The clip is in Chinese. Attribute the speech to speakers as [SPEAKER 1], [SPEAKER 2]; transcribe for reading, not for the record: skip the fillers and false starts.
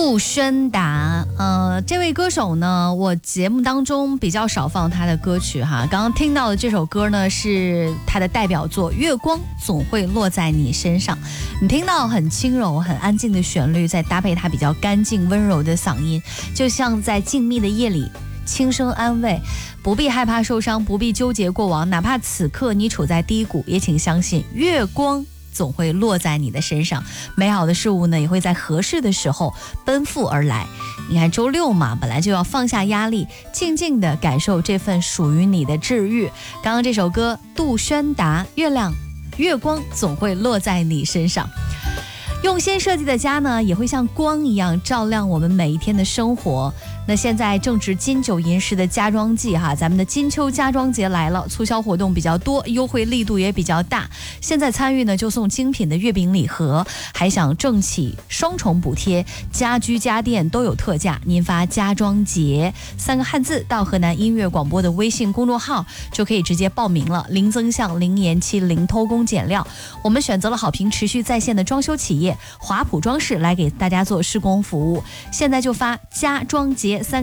[SPEAKER 1] 杜轩达，这位歌手呢，我节目当中比较少放他的歌曲哈。刚刚听到的这首歌呢，是他的代表作《月光总会落在你身上》。你听到很轻柔、很安静的旋律，再搭配他比较干净、温柔的嗓音，就像在静谧的夜里轻声安慰，不必害怕受伤，不必纠结过往，哪怕此刻你处在低谷，也请相信月光总会落在你的身上，美好的事物呢也会在合适的时候奔赴而来。你看周六嘛，本来就要放下压力，静静地感受这份属于你的治愈。刚刚这首歌杜轩达，月光总会落在你身上。用心设计的家呢，也会像光一样照亮我们每一天的生活。那现在正值金九银十的家装季哈，咱们的金秋家装节来了，促销活动比较多，优惠力度也比较大。现在参与呢就送精品的月饼礼盒，还想挣起双重补贴，家居家电都有特价。您发家装节3个汉字到河南音乐广播的微信公众号，就可以直接报名了，零增项、零延期、零偷工减料。我们选择了好评持续在线的装修企业华普装饰来给大家做施工服务。现在就发家装节3